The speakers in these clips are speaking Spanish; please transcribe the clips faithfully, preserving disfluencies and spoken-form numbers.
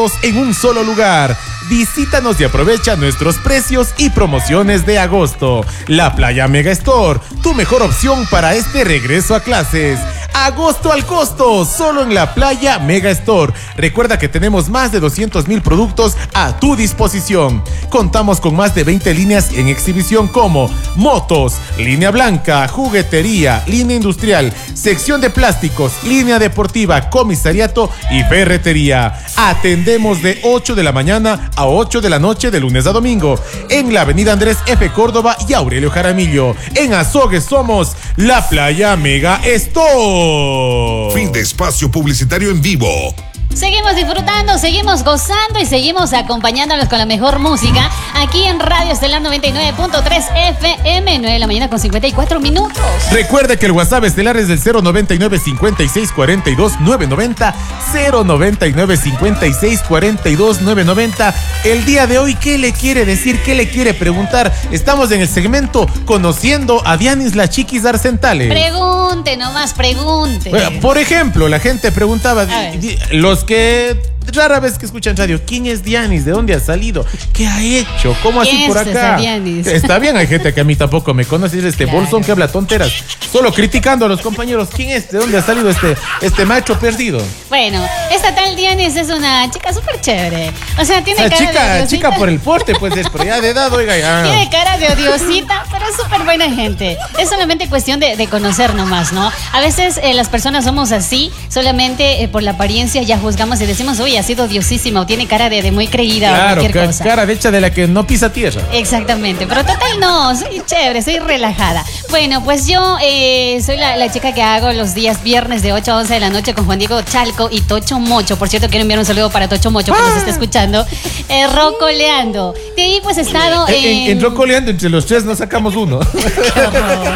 todos en un solo lugar. Visítanos y aprovecha nuestros precios y promociones de agosto. La Playa Mega Store, tu mejor opción para este regreso a clases. Agosto al costo, solo en la Playa Mega Store. Recuerda que tenemos más de doscientos mil productos a tu disposición. Contamos con más de veinte líneas en exhibición como motos, línea blanca, juguetería, línea industrial, sección de plásticos, línea deportiva, comisariato y ferretería. Atendemos de ocho de la mañana a ocho de la noche de lunes a domingo en la avenida Andrés F. Córdoba y Aurelio Jaramillo. En Azogues somos la Playa Mega Store. Fin de espacio publicitario en vivo. Seguimos disfrutando, seguimos gozando y seguimos acompañándolos con la mejor música aquí en Radio Estelar noventa y nueve punto tres F M, nueve de la mañana con cincuenta y cuatro minutos. Recuerde que el WhatsApp Estelar es del cero noventa y nueve, cincuenta y seis, cuarenta y dos, novecientos noventa, cero noventa y nueve, cincuenta y seis, cuarenta y dos, novecientos noventa. El día de hoy, ¿qué le quiere decir? ¿Qué le quiere preguntar? Estamos en el segmento Conociendo a Dianis la Chiquis Arcentales. Pregunte, nomás pregunte. Bueno, por ejemplo, la gente preguntaba, los que rara vez que escuchan radio, ¿quién es Dianis? ¿De dónde ha salido? ¿Qué ha hecho? ¿Cómo así por acá? Dianis? Está bien, hay gente que a mí tampoco me conoce, es este claro. Bolsón que habla tonteras, solo criticando a los compañeros. ¿Quién es? ¿De dónde ha salido este, este macho perdido? Bueno, esta tal Dianis es una chica súper chévere. O sea, tiene o sea, cara chica, de odiosita. Chica por el porte, pues es, pero ya de edad, oiga, ya. Tiene cara de odiosita, pero es súper buena gente. Es solamente cuestión de, de conocer nomás, ¿no? A veces eh, las personas somos así, solamente eh, por la apariencia ya juzgamos y decimos, oye, ha sido odiosísima o tiene cara de, de muy creída claro, o cualquier ca- cosa. Cara de hecha de la que no pisa tierra. Exactamente, pero total no, soy chévere, soy relajada. Bueno, pues yo eh, soy la, la chica que hago los días viernes de ocho a once de la noche con Juan Diego Chalco y Tocho Mocho. Por cierto, quiero enviar un saludo para Tocho Mocho que ah. nos está escuchando. Eh, rocoleando. De ahí pues he estado en... en... En Rocoleando, entre los tres nos sacamos uno. Qué horror.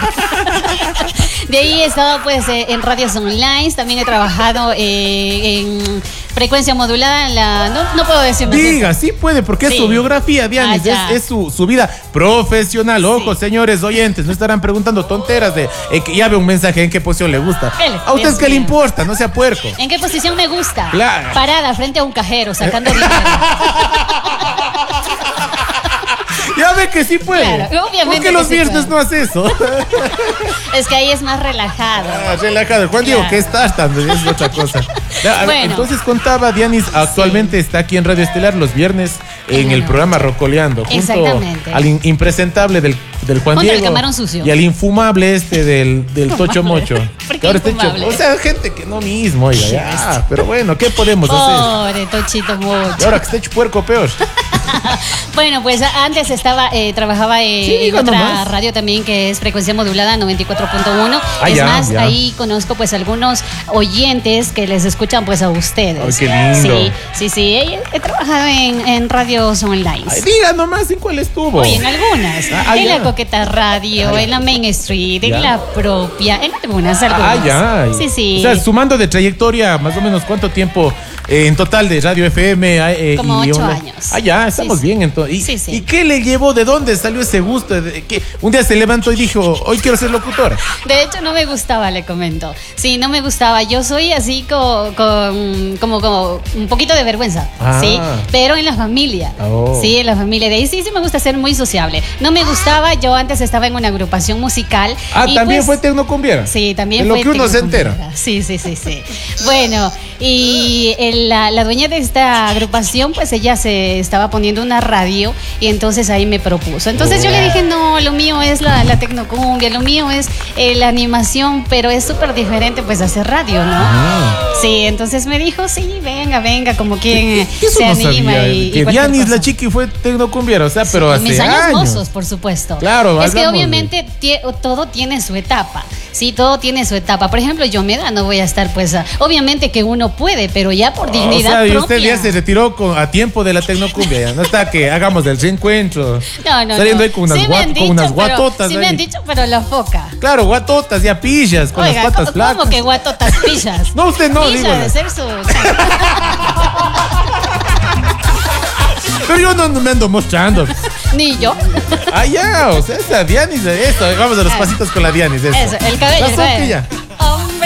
De ahí he estado pues eh, en radios online, también he trabajado eh, en frecuencia modulada, en la, no, no puedo decir más. Diga, sí puede, porque sí. Es su biografía, Dianis, ah, es, es su, su vida profesional. Ojo, sí. Señores oyentes, no estarán preguntando tonteras de eh, que ya ve un mensaje en qué posición le gusta. Él, a ustedes qué le importa, no sea puerco. ¿En qué posición me gusta? Claro. Parada frente a un cajero, sacando dinero. Ya ve que sí puede. Claro, obviamente. ¿Por qué los viernes no hace eso? Es que ahí es más relajado. Ah, relajado. Juan Diego, ¿qué estás dando? Es otra cosa. Ya, bueno. Entonces contaba, Dianis actualmente sí. está aquí en Radio Estelar los viernes en el, el programa Rocoleando. Junto al in- impresentable del, del Juan junto Diego. Al camarón sucio. Y al infumable este del, del Tocho Mocho. ¿Por qué infumable? O sea, gente que no mismo, oiga, ya. Pero bueno, ¿qué podemos Pobre hacer? Pobre Tochito Mocho. Y ahora que está hecho puerco, peor. Bueno, pues antes estaba, eh, trabajaba eh, sí, en otra nomás. radio también que es frecuencia modulada noventa y cuatro punto uno. Ah, es ya, más, ya. ahí conozco pues algunos oyentes que les escuchan pues a ustedes. Ay, qué lindo. Sí, sí, sí. He, he trabajado en, en radios online. Ay, diga nomás en cuál estuvo. Oye, en algunas. Ah, en ya. la Coqueta Radio, ah, en la Main Street, ya. en la propia, en algunas, algunas. Ah, ya. Sí, sí. O sea, sumando de trayectoria, más o menos, ¿cuánto tiempo eh, en total de Radio F M? Eh, Como y ocho una... años. Ah, ya, estamos sí, bien sí. entonces. ¿Y, sí, sí. ¿Y qué le llevó? ¿De dónde salió ese gusto? ¿De qué? Un día se levantó y dijo, hoy quiero ser locutora. De hecho, no me gustaba, le comento. Sí, no me gustaba. Yo soy así con, con como, como un poquito de vergüenza, ah. ¿sí? Pero en la familia. Oh. Sí, en la familia. De ahí sí, sí me gusta ser muy sociable. No me gustaba, yo antes estaba en una agrupación musical. Ah, y ¿también pues, fue tecnocumbiera? Sí, también de fue lo que uno se entera. Sí, sí, sí, sí. Bueno, y el, la, la dueña de esta agrupación, pues ella se estaba poniendo una radio y entonces ahí me propuso. Entonces oh. yo le dije, no, lo mío es la, la tecnocumbia, lo mío es eh, la animación, pero es súper diferente pues hacer radio, ¿no? Ah. Sí, entonces me dijo, sí, venga, venga, como quien se no anima sabía, y, que y Dianis la Chiqui fue tecnocumbiera, o sea, sí, pero hace mis años, años mozos, por supuesto. Claro, es que obviamente tie, todo tiene su etapa. Sí, todo tiene su etapa. Por ejemplo, yo me da, no voy a estar pues, a, obviamente que uno puede, pero ya por dignidad o sea, propia. Y usted ya se retiró con, a tiempo de la tecnocumbia, ya no está que hagamos el reencuentro. No, no, saliendo no. ahí con unas, sí guat, dicho, con unas pero, guatotas. Sí ahí. me han dicho, pero la foca. Claro, guatotas, ya pillas, con Oiga, las patas ¿cómo, flacas. ¿cómo que guatotas pillas? No, usted no, Pilla digo. de ser su... Pero yo no, no me ando mostrando. Ni yo. Ah, ya, o sea, esa Dianis, eso. Vamos a los pasitos con la Dianis. Eso, eso el cabello. La soquilla. Hombre,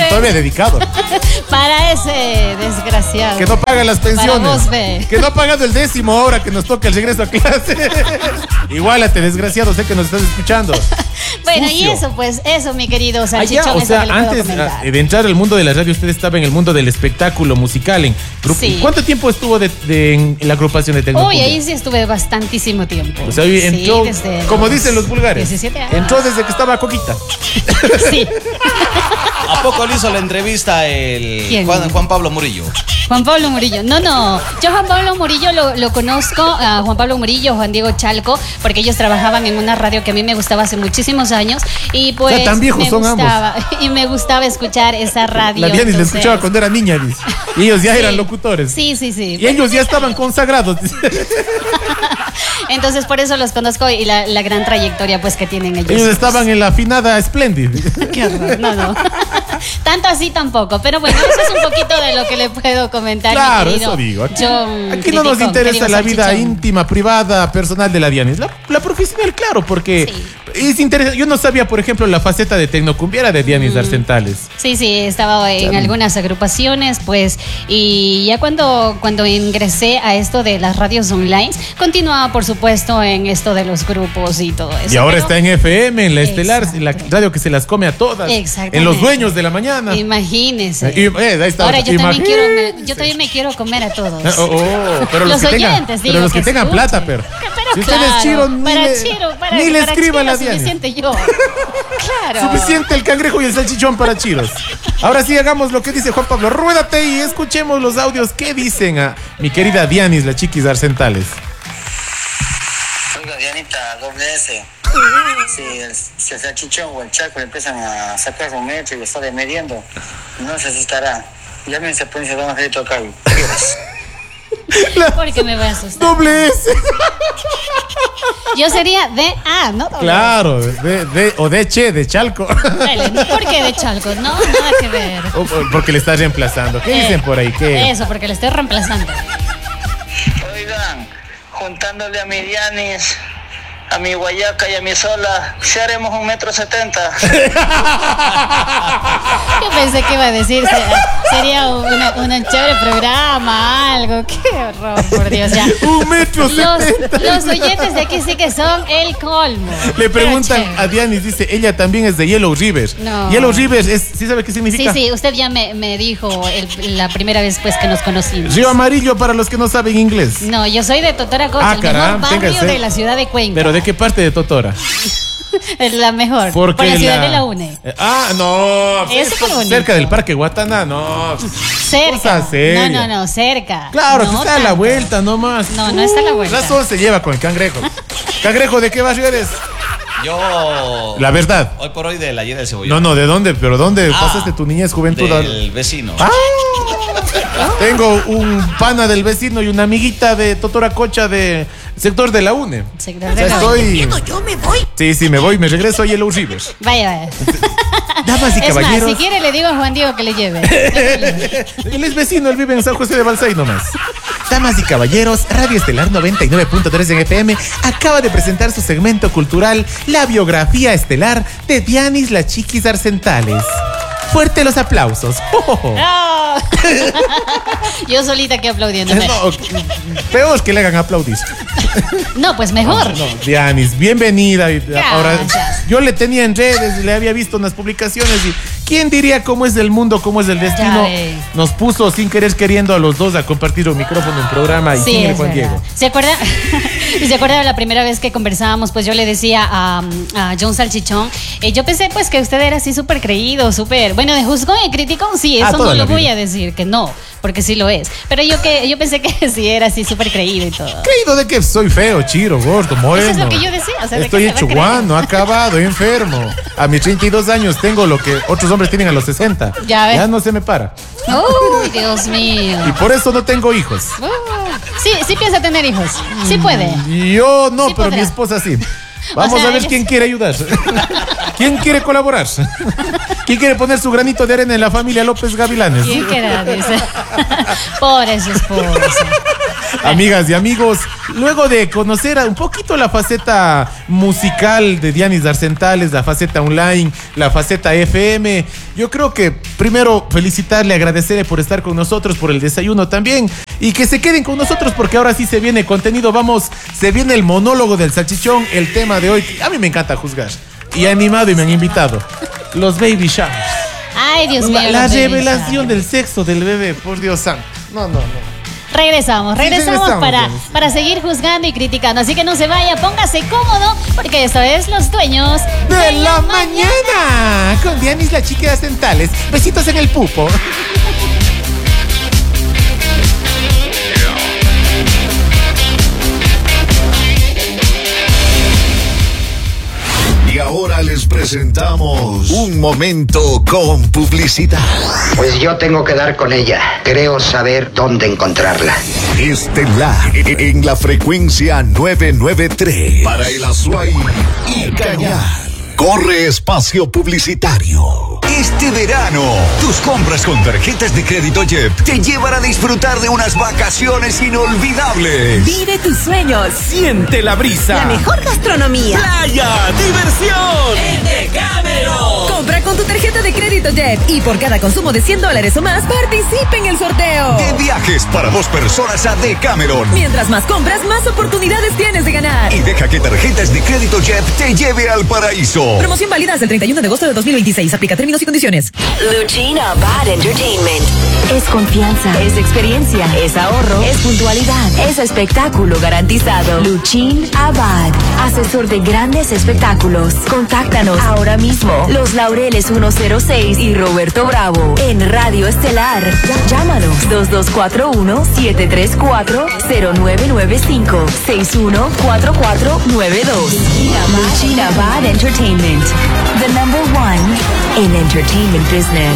todavía dedicado. Para ese desgraciado. Que no paga las pensiones. Para vos, ve. Que no ha pagado el décimo ahora que nos toca el regreso a clase. Igualate, desgraciado, sé que nos estás escuchando. Bueno, Sucio. y eso, pues, eso, mi querido Ah, Salchichón, ya, o eso sea, que le puedo antes comentar. ah, de entrar al mundo de la radio, usted estaba en el mundo del espectáculo musical. En grupo. Sí. ¿Cuánto tiempo estuvo de, de- en, en la agrupación de Uy, Tecnocumbia? ahí sí estuve bastantísimo tiempo. O sea, entró, Sí, desde como los dicen los vulgares, diecisiete años. entró desde que estaba coquita. Sí. ¿A poco le hizo la entrevista el ¿Quién? Juan, Juan Pablo Murillo? Juan Pablo Murillo. No, no. Yo Juan Pablo Murillo lo, lo conozco, a Juan Pablo Murillo, Juan Diego Chalco, porque ellos trabajaban en una radio que a mí me gustaba hace muchísimos años. Y pues O sea, tan viejos me son ambos. gustaba, y me gustaba escuchar esa radio. La Dianis le entonces- escuchaba cuando era niña, dice. Y ellos ya Sí. eran locutores. Sí, sí, sí. Y ellos ya estaban consagrados. dice. Entonces por eso los conozco y la, la gran trayectoria pues que tienen ellos. Ellos estaban en la afinada Splendid. Qué horror. No, no. Tanto así tampoco. Pero bueno, eso es un poquito de lo que le puedo comentar. mi Claro, querido eso digo. Aquí, John aquí no nos Criticón, interesa querido la vida salchichón. íntima, privada, personal de la Dianis. La, la profesional, claro, porque Sí. es interesante. Yo no sabía, por ejemplo, la faceta de tecnocumbiera de Dianis Arcentales. Sí, sí, estaba en algunas agrupaciones, pues, y ya cuando, cuando ingresé a esto de las radios online, continuaba, por supuesto, en esto de los grupos y todo eso. Y ahora pero- está en F M, en la Estelar, en la Exacto. radio que se las come a todas. Exactamente. En los dueños de la mañana. Imagínese. Y- eh, ahí está Ahora otra. yo también, quiero, Imagínese. me- yo también me quiero comer a todos. Ah, oh, oh, pero los, Los que tengan, oyentes, pero digo, los que, que tengan escuchen. plata, pero. Pero si usted claro, es Chiro, ni para le, Chiro, para, ni le para escriba a la Chiro, Dianis. suficiente yo. Claro. Suficiente el cangrejo y el salchichón para chiros. Ahora sí hagamos lo que dice Juan Pablo. Ruédate y escuchemos los audios que dicen a mi querida Dianis, la chiquis Arcentales. Oiga, Dianita, doble S. Si el, si el salchichón o el chaco le empiezan a sacar un metro y le está demediendo, no se asustará. Llámense pues se van a hacer tocar. Porque me voy a asustar. Doble S. Yo sería de A, ¿no? Doble. Claro, de, de- o de Che, de Chalco. Dale, ¿no? ¿Por qué de Chalco? No, nada que ver. O- o porque le estás reemplazando. ¿Qué Eh, dicen por ahí? ¿Qué? Eso, porque le estoy reemplazando. Oigan, juntándole a mi Dianis, a mi Guayaca y a mi Sola, si haremos un metro setenta. Yo pensé que iba a decir, se- sería una, una chévere programa, algo. Qué horror, por Dios, ya. Un metro setenta. Los, los oyentes de aquí sí que son el colmo. Le preguntan Pero a chévere. Dianis, dice, ella también es de Yellow River. No. Yellow River, es, ¿sí sabe qué Sí, significa? sí, usted ya me, me dijo el- la primera vez pues que nos conocimos. Río Amarillo para los que no saben inglés. No, yo soy de Totoracocha, Ah, el caramba, mejor barrio téngase. de la ciudad de Cuenca. ¿Pero de qué parte de Totora? Es la mejor. Porque por la ciudad de la UNE. Eh, Ah, no. Es esto súper bonito. cerca del Parque Guataná, no. Cerca. Cosa seria. No, no, no, cerca. Claro, que No está a la tanto. vuelta nomás. No, no está a la vuelta. Razón se lleva con el cangrejo. Cangrejo, ¿de qué barrio eres? Yo. La verdad. Hoy por hoy de la Yeda del Cebollón. No, no, ¿de dónde? ¿Pero dónde Ah, pasaste tu niñez, juventud? Del vecino. Ah, tengo un pana del vecino y una amiguita de Totoracocha de sector de la UNE. Sector O sea, de la estoy... Yo me voy. Sí, sí, me voy, me regreso a Yellow River. Vaya, vaya. Damas y Es más, caballeros. si quiere le digo a Juan Diego que le lleve. Él es vecino, él vive en San José de Balsay nomás. Damas y caballeros, Radio Estelar noventa y nueve punto tres en F M acaba de presentar su segmento cultural, la biografía estelar de Dianis la Chiquis Arcentales. Fuerte los aplausos. Oh. ¡No! Yo solita aquí aplaudiéndome. No, peor que le hagan aplaudir. No, pues mejor. No, Dianis, bienvenida. Y ahora, Gracias. yo le tenía en redes, le había visto unas publicaciones y ¿quién diría cómo es el mundo, cómo es el destino? Ya ves. Nos puso sin querer queriendo a los dos a compartir un micrófono, un programa y Sí, quién es es Juan verdad. Diego. ¿Se acuerda? ¿Se acuerda de la primera vez que conversábamos? Pues yo le decía a, a John Salchichón, eh, yo pensé pues que usted era así súper creído, súper, bueno, de juzgón y criticón, sí, Ah, eso toda no la lo voy vida. a decir, que no, porque sí lo es. Pero yo que yo pensé que sí era así súper creído y todo. Creído de que soy feo, chiro, gordo, moreno. Eso es lo que yo decía, o sea, ¿de Estoy qué se va a hecho creer? guano, acabado, enfermo. A mis treinta y dos años tengo lo que otros hombres tienen a los sesenta. Ya ves. Ya no se me para. Uy, Dios mío. Y por eso no tengo hijos. Uh, sí, sí piensa tener hijos. Sí puede. Yo no, Sí pero podrá. mi esposa sí. Vamos sea, a ver ella quién sí. quiere ayudar. ¿Quién quiere colaborar? ¿Quién quiere poner su granito de arena en la familia López Gavilanes? ¿Quién quiera? Dice. Pobre su esposa. Amigas y amigos, luego de conocer un poquito la faceta musical de Dianis Darcentales, la faceta online, la faceta F M, yo creo que primero felicitarle, agradecerle por estar con nosotros, por el desayuno también, y que se queden con nosotros porque ahora sí se viene contenido. Vamos, se viene el monólogo del salchichón, el tema de hoy, que a mí me encanta juzgar, y animado y me han invitado, los baby showers. Ay, Dios mío. La, la los baby revelación showers. del sexo del bebé, por Dios santo. No, no, no. Regresamos, regresamos, regresamos, para, Dianis. para seguir juzgando y criticando. Así que no se vaya, póngase cómodo, porque esto es Los Dueños De la mañana, con Dianis, la chica de Darcentales. Besitos en el pupo. Y ahora les presentamos un momento con publicidad. Pues yo tengo que dar con ella. Creo saber dónde encontrarla. Estelar en la frecuencia novecientos noventa y tres para el Azuay y Cañar. Corre espacio publicitario. Este verano, tus compras con tarjetas de crédito J E P te llevan a disfrutar de unas vacaciones inolvidables. Vive tus sueños. Siente la brisa. La mejor gastronomía. Playa, diversión. En Decameron. Compra con tu tarjeta de crédito J E P y por cada consumo de cien dólares o más, participa en el sorteo. De viajes para dos personas a Decameron. Mientras más compras, más oportunidades tienes de ganar. Y deja que tarjetas de crédito J E P te lleve al paraíso. Promoción válida hasta el treinta y uno de agosto de dos mil veintiséis. Aplica términos y condiciones. Luchín Abad Entertainment. Es confianza, es experiencia, es ahorro, es puntualidad, es espectáculo garantizado. Luchín Abad, asesor de grandes espectáculos. Contáctanos ahora mismo. Los Laureles ciento seis y Roberto Bravo en Radio Estelar. Llámanos dos dos cuatro uno, siete tres cuatro, cero nueve nueve cinco, seis uno cuatro cuatro nueve dos. Luchín Abad Entertainment, the number one in entertainment business.